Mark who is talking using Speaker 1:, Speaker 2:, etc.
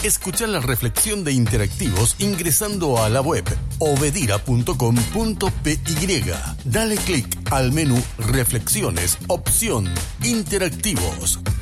Speaker 1: Escucha la reflexión de Interactivos ingresando a la web obedira.com.py. Dale clic al menú Reflexiones, opción Interactivos.